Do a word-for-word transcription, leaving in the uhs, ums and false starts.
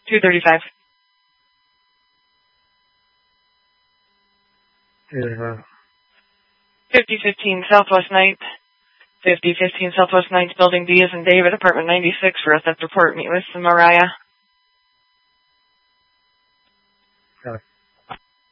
two thirty-five. Yeah. fifty fifteen Southwest ninth. fifty fifteen Southwest ninth, Building D as in David, Apartment ninety-six for a theft report. Meet with Mariah.